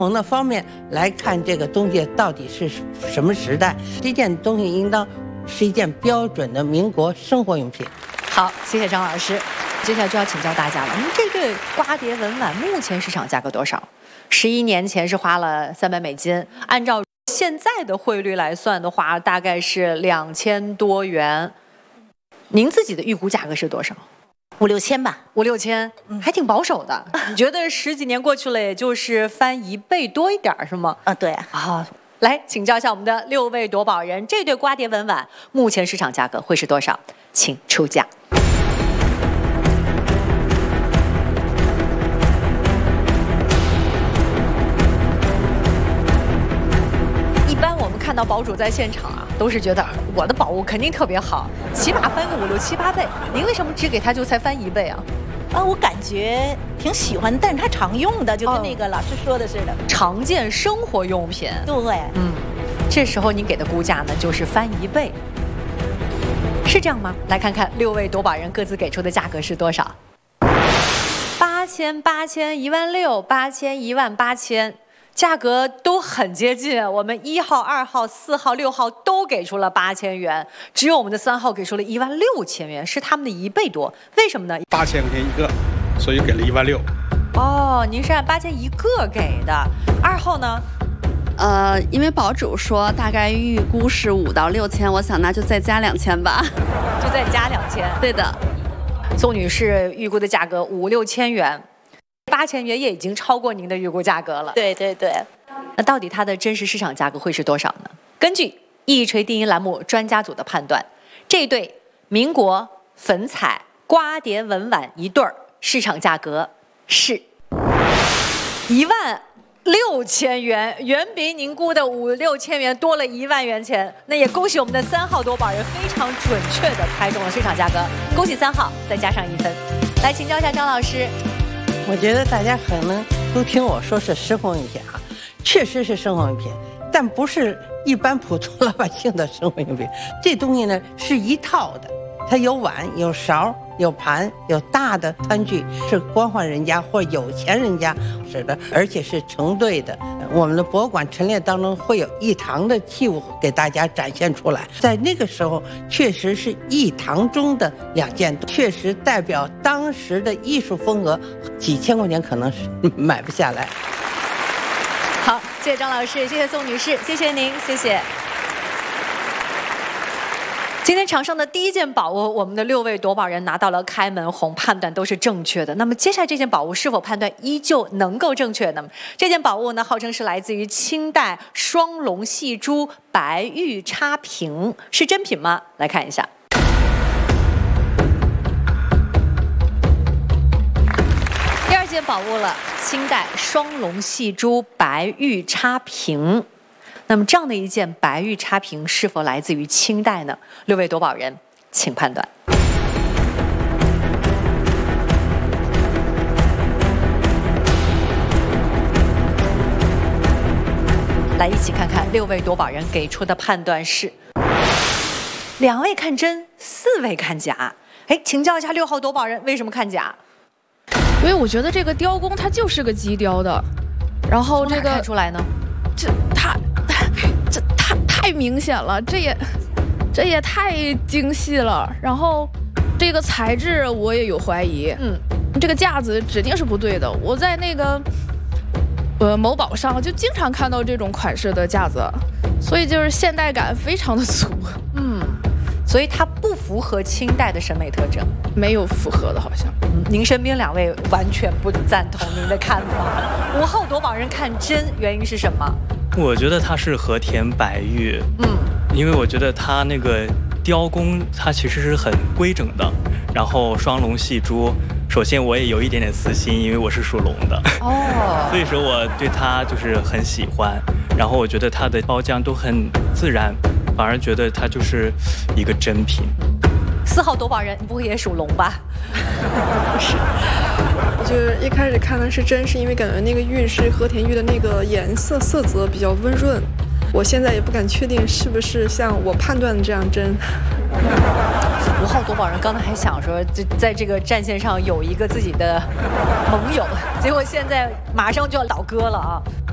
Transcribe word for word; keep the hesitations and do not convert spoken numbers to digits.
同的方面来看这个东西到底是什么时代。这件东西应当是一件标准的民国生活用品。 好，谢谢张老师。接下来就要请教大家了，您这对瓜蝶文碗目前市场价格多少？十一年前是花了三百美金，按照现在的汇率来算的话，大概是两千多元。您自己的预估价格是多少？ 五六千吧， 五六千，还挺保守的。你觉得十几年过去了，也就是翻一倍多一点，是吗？ 啊，对啊。来请教一下我们的六位夺宝人，这对瓜蝶文碗目前市场价格会是多少？请出价。一般我们看到宝主在现场啊，都是觉得我的宝物肯定特别好，起码翻个五六七八倍。您为什么只给他就才翻一倍啊？ 啊，我感觉挺喜欢，但是它常用的，就跟那个老师说的似的，哦、 常见生活用品。 对， 嗯，这时候您给的估价呢，就是翻一倍，是这样吗？来看看六位夺宝人各自给出的价格是多少？八千、八千、一万六、八千、一万八千。价格都很接近，我们一号、二号、四号、六号都给出了八千元，只有我们的三号给出了一万六千元，是他们的一倍多。为什么呢？ 八千块钱一个，所以给了一万六。 哦，您是按八千一个给的。二号呢？ 呃，因为宝主说大概预估是五到六千，我想那就再加两千吧。 就再加两千。 对的。 宋女士预估的价格五六千元。八千元也已经超过您的预估价格了。 对对对， 那到底它的真实市场价格会是多少呢？根据一锤定音栏目专家组的判断，这对民国粉彩瓜蝶文碗一对儿市场价格是一万六千元，远比您估的五六千元多了一万元钱。那也恭喜我们的三号夺宝人非常准确的猜中了市场价格，恭喜三号，再加上一分。来请教一下张老师。 我觉得大家可能都听我说是生活用品啊，确实是生活用品，但不是一般普通老百姓的生活用品。这东西呢是一套的，它有碗、有勺、有盘、有大的餐具，是官宦人家或有钱人家使的，而且是成对的。我们的博物馆陈列当中会有一堂的器物给大家展现出来，在那个时候确实是一堂中的两件，确实代表当时的艺术风格，几千块钱可能是买不下来。 好，谢谢张老师，谢谢宋女士，谢谢您，谢谢。今天场上的第一件宝物，我们的六位夺宝人拿到了开门红，判断都是正确的。那么接下来这件宝物是否判断依旧能够正确呢？这件宝物呢，号称是来自于清代双龙戏珠白玉插瓶，是真品吗？来看一下。第二件宝物了，清代双龙戏珠白玉插瓶。那么这样的一件白玉插瓶是否来自于清代呢？六位夺宝人，请判断。来，一起看看六位夺宝人给出的判断是：两位看真，四位看假。哎，请教一下六号夺宝人，为什么看假？ 因为我觉得这个雕工它就是个机雕的，然后这个看出来呢？ 这它。这太太明显了，这也这也太精细了。然后这个材质我也有怀疑，嗯，这个架子指定是不对的。我在那个呃某宝上就经常看到这种款式的架子，所以就是现代感非常的足， 嗯，所以它不符合清代的审美特征， 没有符合的好像。 嗯，您身边两位完全不赞同您的看法。五号夺宝人看真，原因是什么？ 我觉得它是和田白玉，嗯，因为我觉得它那个雕工，它其实是很规整的，然后双龙戏珠，首先我也有一点点私心，因为我是属龙的，哦，所以说我对它就是很喜欢，然后我觉得它的包浆都很自然，反而觉得它就是一个真品。 四号夺宝人，你不会也属龙吧？ 不是，我就是一开始看的是真，是因为感觉那个玉是和田玉的那个颜色色泽比较温润。我现在也不敢确定是不是像我判断的这样真。 五号夺宝人刚才还想说，就在这个战线上有一个自己的盟友，结果现在马上就要倒戈了啊！